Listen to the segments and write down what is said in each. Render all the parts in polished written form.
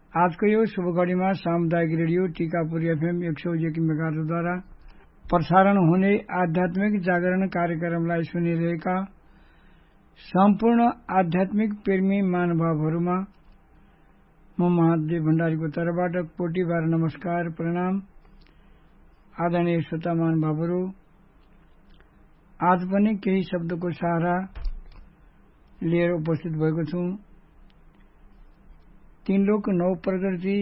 आजको यो शुभ घडीमा सामुदायिक रेडियो टीकापुर एफएम 101 मेगाहर्जद्वारा प्रसारण हुने आध्यात्मिक जागरण कार्यक्रमलाई सुनिरहेका सम्पूर्ण आध्यात्मिक प्रेमी महानुभावहरूमा म महादेव भण्डारीको तर्फबाट कोटिबार नमस्कार प्रणाम। आदरणीय श्रोता महानुभावहरू, आज पनि केही शब्दको सहारा लिएर उपस्थित भएको छु। तीन लोक नौ प्रकृति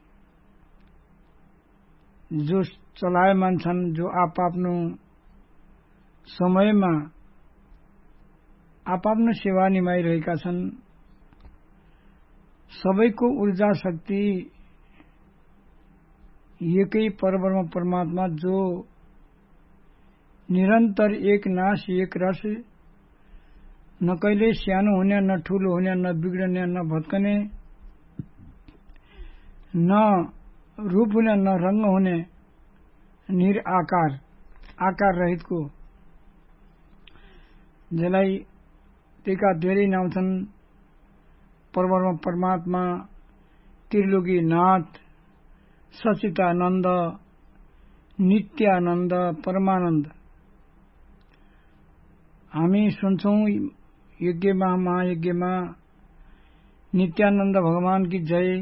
जो चलायमान छन्, जो आफ्नो समयमा आफ्नो सेवा निभाइरहेका छन्, सबैको ऊर्जा शक्ति एकै परब्रह्म परमात्मा जो निरन्तर एक नाश एक रस, न कहिले सानो हुने, न ठूलो हुने, न बिग्रने, न भत्कने, न रूप हुने, न रंग हुने, निराकार आकार रहितको, जसलाई त्यहीका धेरै नाउँ छन्। परब्रह्म परमात्मा, त्रिलोकी नाथ, सच्चिदानन्द, नित्यानन्द, परमानन्द। हामी सुन्छौं यज्ञमा महायज्ञमा नित्यानन्द भगवान की जय,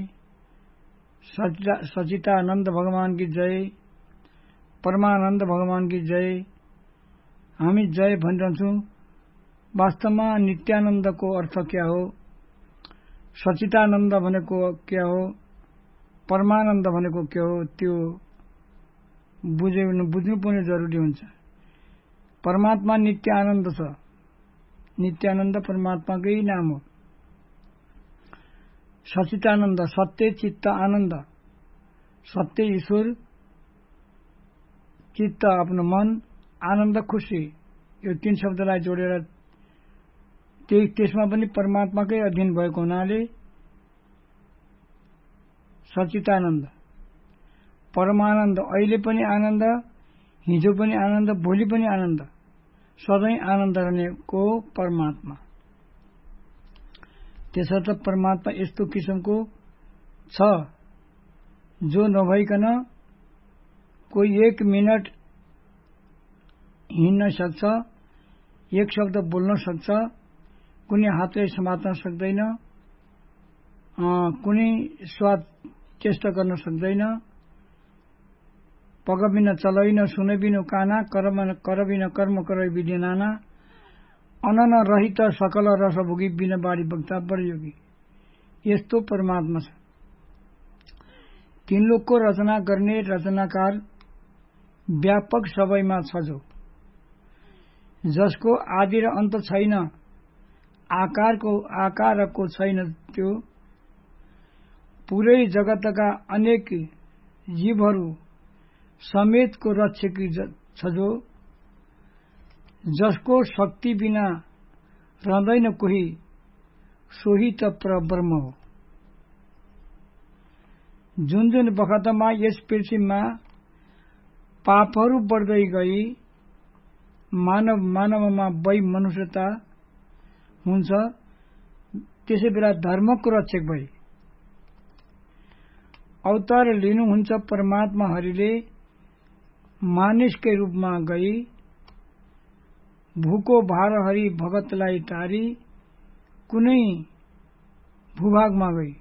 सच्चिदानन्द भगवान की जय, परमानन्द भगवान की जय। हामी जय भनिरहन्छौं। वास्तवमा नित्यानन्दको अर्थ क्या हो, सच्चिदानन्द भनेको क्या हो, परमानन्द भनेको के हो, त्यो बुझ्नु पनि जरुरी हुन्छ। परमात्मा नित्य आनन्द छ। नित्यानन्द परमात्माकै नाम हो। सच्चिदानन्द सत्य चित्त आनन्द, सत्य ईश्वर, चित्त आफ्नो मन, आनन्द खुशी, यो तीन शब्दलाई जोडेर त्यसमा पनि परमात्माकै अधीन भएको हुनाले सच्चिदानन्द। परमानन्द अहिले पनि आनन्द, हिजो पनि आनन्द, भोलि पनि आनन्द, सधैँ आनन्द रहनेको परमात्मा। त्यसर्थ परमात्मा यस्तो किसिमको छ जो नभइकन कोही एक मिनट हिँड्न सक्छ, एक शब्द बोल्न सक्छ, कुनै हातले समात्न सक्दैन, कुनै स्वाद चेष्टा गर्न सक्दैन। पग बिना चलैन, सुने बिनु काना, कर बिना कर्म करै विधि नाना, अनन रहित सकल रस भोगी बिना बारी बक्ता बडयोगी। यस्तो परमात्मा छ। तीन लोकको रचना गर्ने रचनाकार व्यापक सबैमा छ, जो जसको आदि र अन्त छैन, आकारको छैन, त्यो पुरै जगतका अनेक जीवहरू समेतको रक्षक छ, जो जसको शक्ति बिना रहँदैन कोही, सोही त परब्रह्म हो। जुन जुन बखतमा यस पृथ्वीमा पापहरू बढ्दै गई, मानवमा वैमनुष्यता हुन्छ, त्यसै बेला धर्मको रक्षक भई अवतार लिनुहुन्छ परमात्मा हरिले। मानिसकै रूपमा गई भूको भार हरि भगतलाई टारी, कुनै भूभागमा गई।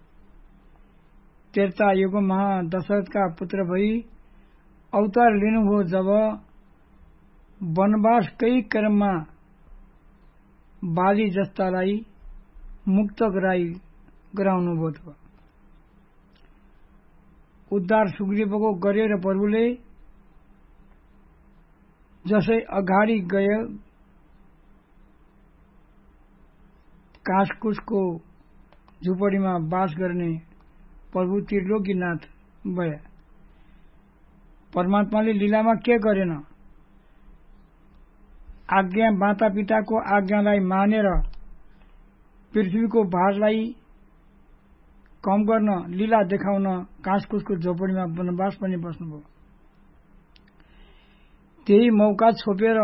त्रेता युगमा दशरथका पुत्र भई अवतार लिनुभयो जब, वनवासकै क्रममा बाली जस्तालाई मुक्त गराउनुभयो तब। उद्धार सुग्रीवको गर्यो र प्रभुले, जसै अगाडि गयो काँसकुसको झुपडीमा बास गर्ने प्रभु त्रिलोकीनाथ भए। परमात्माले लीलामा के गरेन, आज्ञा माता पिताको आज्ञालाई मानेर पृथ्वीको भारलाई कम गर्न, लीला देखाउन काँसकुसको झोपडीमा वनवास पनि बस्नुभयो। त्यही मौका छोपेर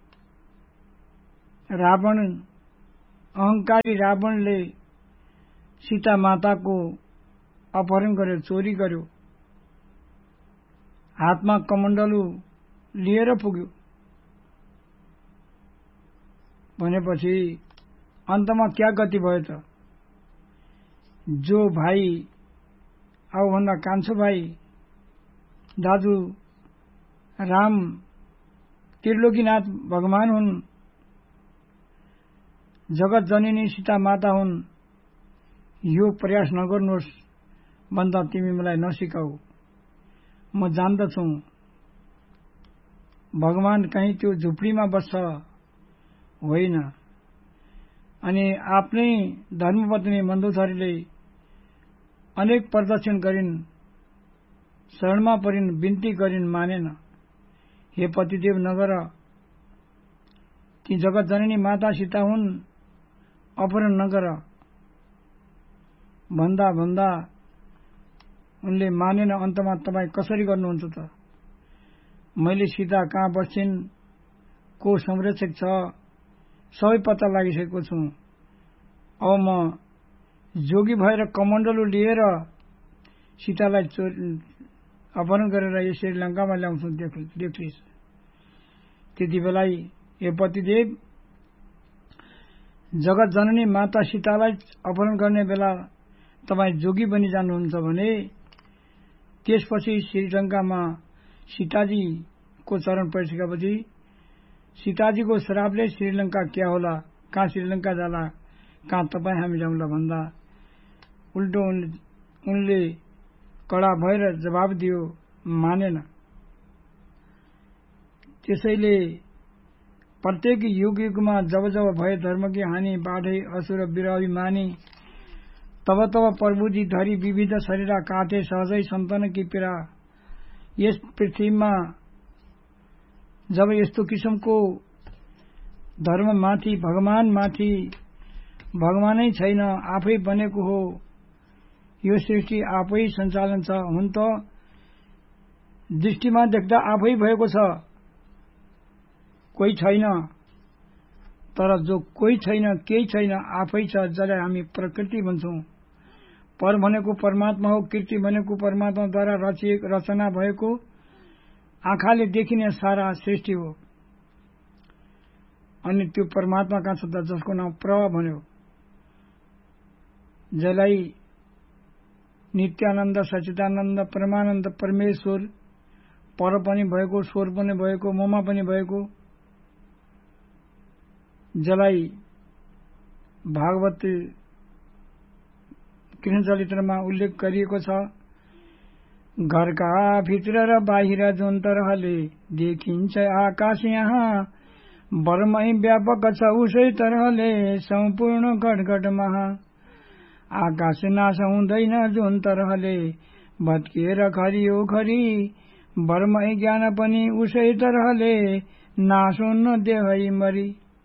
रावण, अहंकारी रावणले सीता माताको अपहरण गर्यो, चोरी गर्यो, हातमा कमण्डलु लिएर पुग्यो भनेपछि अन्तमा क्या गति भयो त? जो भाइ आउभन्दा कान्छो भाइ दाजु राम त्रिलोकीनाथ भगवान हुन्, जगत जननी सीता माता हुन्, यो प्रयास नगर्नुहोस् भन्दा तिमी मलाई नसिकाऊ। म जान्दछु भगवान कहीँ त्यो झुपडीमा बस्छ होइन। अनि आफ्नै धर्मपत्नी मन्दोदरीले अनेक प्रदक्षिण गरिन्, शरणमा परिन्, बिन्ती गरिन्, मानेन। हे पतिदेव नगर, ती जगत जननी माता सीता हुन्, अपहरण नगर भन्दा भन्दा उनले मानेन। अन्तमा तपाईँ कसरी गर्नुहुन्छ त? मैले सीता कहाँ बस्छिन्, को संरक्षक छ, सबै पत्ता लागिसकेको छु। अब म जोगी भएर कमण्डलु लिएर सीतालाई अपहरण गरेर यसरी लङ्कामा ल्याउँछु, देखलिस्। त्यति बेला हे पतिदेव, जगत जननी माता सीतालाई अपहरण गर्ने बेला तपाईँ जोगी बनी जानुहुन्छ भने त्यसपछि श्रीलङ्कामा सीताजीको चरण परिसकेपछि सीताजीको श्रापले श्रीलङ्का क्या होला, कहाँ श्रीलङ्का जाला, कहाँ तपाईँ हामी जाउँला भन्दा उल्टो उनले कडा भएर जवाब दियो, मानेन। त्यसैले प्रत्येक युग युगमा जब जब भए धर्म की हानि, बाढे असुर विरभिमानी, तब तब प्रभुजी धरी विविध शरीरा, काटे सहजै सन्तन की पीडा। यस पृथ्वीमा जब यस्तो किसिमको धर्ममाथि, भगवानमाथि भगवानै छैन, आफै बनेको हो, यो सृष्टि आफै सञ्चालन छ, हुन त दृष्टिमा देख्दा आफै भएको छ, कोही छैन। तर जो कोही छैन, केही छैन, आफै छ, जसलाई हामी प्रकृति भन्छौं। पर भनेको परमात्मा हो, कृति भनेको परमात्माद्वारा रचना भएको आँखाले देखिने सारा सृष्टि हो। अनि त्यो परमात्मा कहाँ छ त? जसको नाम प्र भन्यो, जसलाई नित्यानन्द, सच्चिदानन्द, परमानन्द परमेश्वर, पर पनि भएको, स्वर पनि भएको, ममा पनि भएको, जसलाई भागवत कृष्ण चरित्रमा उल्लेख गरिएको छ। घरका भित्र र बाहिर जुन तरहले देखिन्छ आकाश, यहाँ बरमै व्यापक छ उसै तरहले सम्पूर्ण घटघट महा। आकाश नाश हुँदैन जुन तरहले भत्किएर खरियो खरी, बरमै ज्ञान पनि उसै तरहले नाश हुन्न देहै मरी।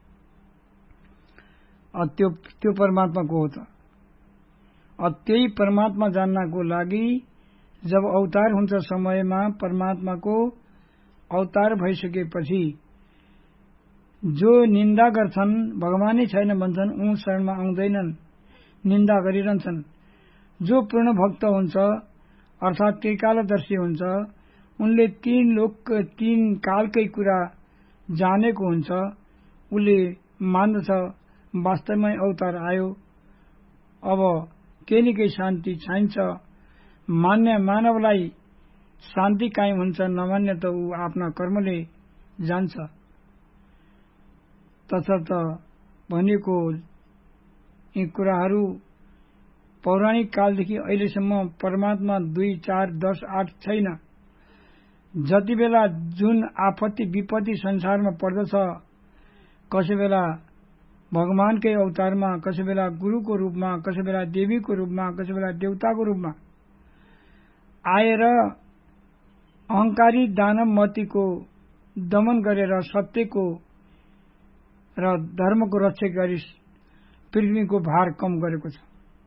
त्यो परमात्माको हो त। त्यही परमात्मा जान्नको लागि जब अवतार हुन्छ समयमा, परमात्माको अवतार भइसकेपछि जो निन्दा गर्छन्, भगवानै छैन भन्छन्, उन शरणमा आउँदैनन्, निन्दा गरिरहन्छन्। जो पूर्ण भक्त हुन्छ अर्थात् त्रिकालदर्शी हुन्छ, उनले तीन लोक तीन कालकै कुरा जानेको हुन्छ, उसले मान्दछ वास्तवमै अवतार आयो, अब केही न केही शान्ति चाहिन्छ। मान्ने मानवलाई शान्ति कायम हुन्छ, नमान्ने त ऊ आफ्ना कर्मले जान्छ। तसर्थ भनेको यी कुराहरू पौराणिक कालदेखि अहिलेसम्म परमात्मा 2, 4, 10, 8 छैन। जति बेला जुन आपत्ति विपत्ति संसारमा पर्दछ, कसै बेला भगवानकै अवतारमा, कसै बेला गुरुको रूपमा, कसै बेला देवीको रूपमा, कसै बेला देवताको रूपमा आएर अहंकारी दानव मतीको दमन गरेर सत्यको र धर्मको रक्षा गरी पृथ्वीको भार कम गरेको छ।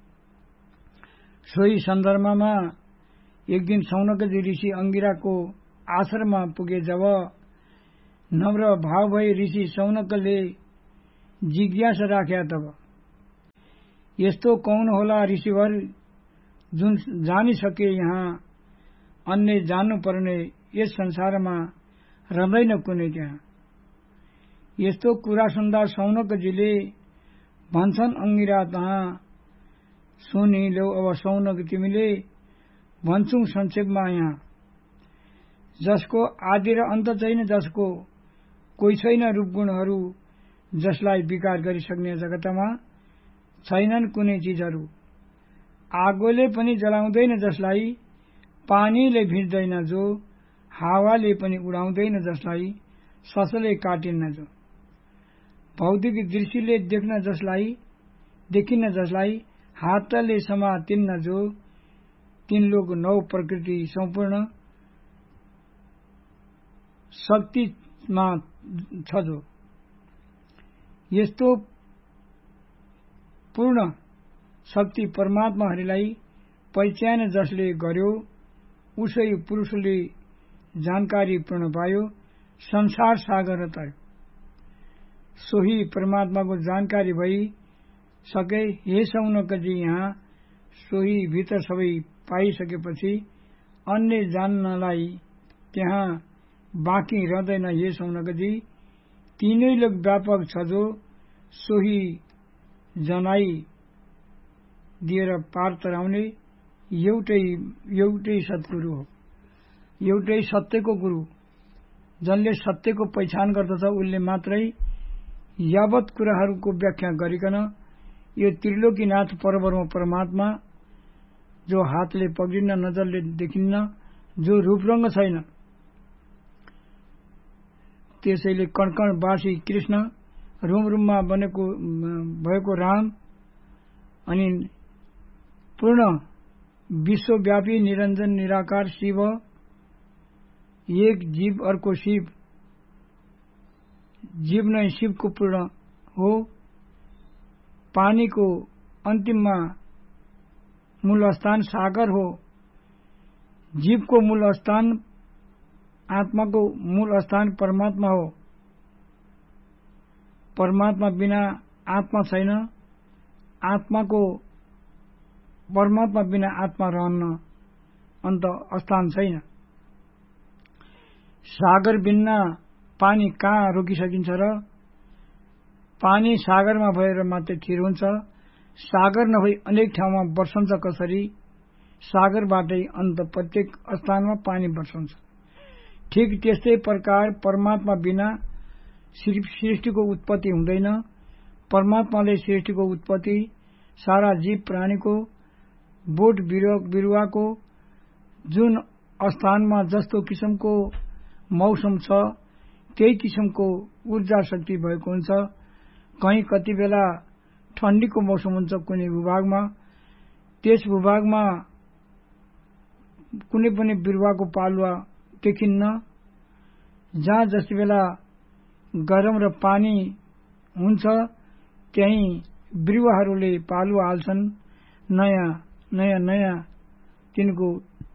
सोही सन्दर्भमा एक दिन सौनकजी ऋषि अंगिराको आश्रममा पुगे। जब नम्र भाव भई ऋषि सौनकले जिज्ञासा राख्या, तब यस्तो कौन होला ऋषिवर जुन जानिसके यहाँ अन्य जान्नुपर्ने यस संसारमा रहँदैन कुनै त्यहाँ। यस्तो कुरा सुन्दा सौनकजीले भन्छन् अंगिरा तहाँ सुनिल्यौ अब सौनक तिमीले भन्छौ संक्षेपमा यहाँ। जसको आदि र अन्त छैन, जसको कोही छैन रूपगुणहरू, जसलाई विकार गरिसक्ने जगतमा छैनन् कुनै चीजहरू। आगोले पनि जलाउँदैन जसलाई, पानीले भिज्दैन जो, हावाले पनि उडाउँदैन जसलाई, ससले काटिन्न जो। भौतिक दृष्टिले देखिन्न जसलाई, हातले समातिन्न जो, तीन लोक नौ प्रकृति सम्पूर्ण शक्तिमा छ जो। यस्तो पूर्ण शक्ति परमात्माहरूलाई पहिचान जसले गर्यो, उसै पुरुषले जानकारी पूर्ण पायो, संसार सागर तर्यो। सोही परमात्माको जानकारी भई सके हे सौनकजी यहाँ। सोही भित्र सबै पाइसकेपछि अन्य जान्नलाई त्यहाँ बाँकी रहँदैन हे सौनकजी। तीनै लोक व्यापक छ जो, सोही जनाई दिएर पार तराउने एउटै सद्गुरु हो, एउटै सत्यको गुरु। जसले सत्यको पहिचान गर्दछ उसले मात्रै यावत कुराहरूको व्याख्या गरिकन यो त्रिलोकीनाथ परब्रह्म परमात्मा, जो हातले पक्रिन्न, नजरले देखिन्न, जो रूपरंग छैन, त्यसैले कणकणवासी कृष्ण, रुमरुममा भएको राम, अनि पूर्ण विश्वव्यापी निरञ्जन निराकार शिव, एक जीव अर्को शिव, जीव नै शिवको पूर्ण हो। पानीको अन्तिममा मूल स्थान सागर हो। जीवको मूल स्थान, आत्माको मूल स्थान परमात्मा हो। परमात्मा बिना आत्मा छैन, परमात्मा बिना आत्मा रहन्न, अन्त स्थान छैन। सागर बिना पानी कहाँ रोकिसकिन्छ र? पानी सागरमा भएर मात्रै थिर हुन्छ। सागर नभई अनेक ठाउँमा बर्सन्छ कसरी? सागरबाटै अन्त प्रत्येक स्थानमा पानी बर्सन्छ। ठीक त्यस्तै प्रकार परमात्मा बिना सृष्टिको उत्पत्ति हुँदैन। परमात्माले सृष्टिको उत्पत्ति सारा जीव प्राणीको, बोट बिरुवाको, जुन स्थानमा जस्तो किसिमको मौसम छ त्यही किसिमको ऊर्जा शक्ति भएको हुन्छ। कहीँ कति बेला ठण्डीको मौसम हुन्छ कुनै भूभागमा, त्यस भूभागमा कुनै पनि बिरुवाको पालुवा देखिन्न। जहाँ जति बेला गरम र पानी हुन्छ त्यही बिरुवाहरूले पालुवा हाल्छन्, नयाँ तिनको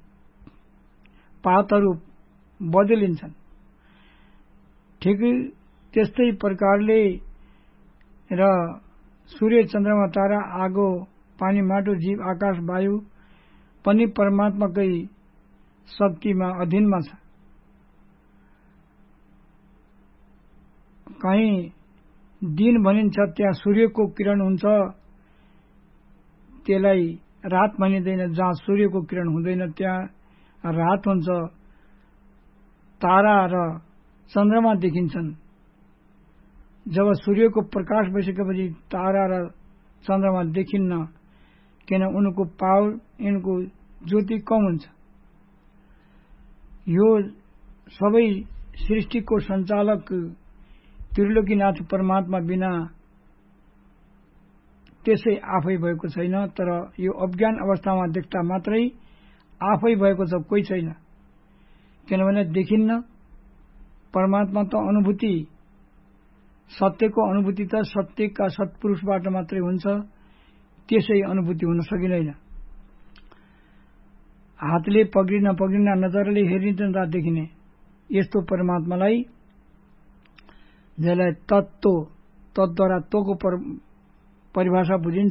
पातहरू बदलिन्छन्। ठिक त्यस्तै प्रकारले र सूर्य, चन्द्रमा, तारा, आगो, पानी, माटो, जीव, आकाश, वायु पनि परमात्माकै शक्तिमा अधीनमा छ। कहीँ दिन भनिन्छ त्यहाँ सूर्यको किरण हुन्छ, त्यसलाई रात भनिँदैन। जहाँ सूर्यको किरण हुँदैन त्यहाँ रात हुन्छ। तारा र चन्द्रमा देखिन्छन्। जब सूर्यको प्रकाश भइसकेपछि तारा र चन्द्रमा देखिन्न, किन उनको पावर, यिनको ज्योति कम हुन्छ। यो सबै सृष्टिको सञ्चालक त्रिलोकीनाथ परमात्मा बिना त्यसै आफै भएको छैन। तर यो अज्ञान अवस्थामा देख्दा मात्रै आफै भएको छ, कोही छैन। किनभने देखिन्न। परमात्मा त अनुभूति, सत्यको अनुभूति त सत्यका सत्पुरुषबाट मात्रै हुन्छ। त्यसै अनुभूति हुन सकिँदैन। हातले पक्रिन, नजरले हेरिँदा देखिने यस्तो परमात्मालाई, जसलाई तत्त्वद्वारा तोको परिभाषा बुझिन्छ,